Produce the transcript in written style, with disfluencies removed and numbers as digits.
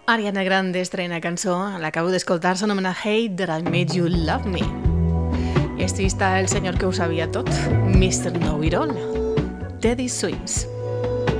Ariana Grande estrena cançó, l'acabo d'escoltar, s'anomena Hate That I Made You Love Me. I així està el senyor que ho sabia tot, Mr. Know-It-All, Teddy Swims.